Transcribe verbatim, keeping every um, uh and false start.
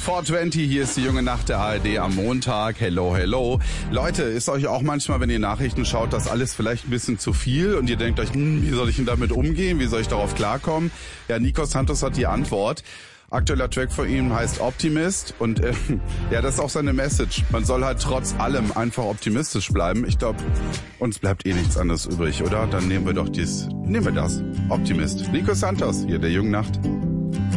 vier zwanzig, hier ist die junge Nacht der A R D am Montag. Hello, hello. Leute, ist euch auch manchmal, wenn ihr Nachrichten schaut, das alles vielleicht ein bisschen zu viel und ihr denkt euch, hm, wie soll ich denn damit umgehen? Wie soll ich darauf klarkommen? Ja, Nico Santos hat die Antwort. Aktueller Track von ihm heißt Optimist und äh, ja, das ist auch seine Message. Man soll halt trotz allem einfach optimistisch bleiben. Ich glaube, uns bleibt eh nichts anderes übrig, oder? Dann nehmen wir doch dies, nehmen wir das. Optimist. Nico Santos, hier der jungen Nacht.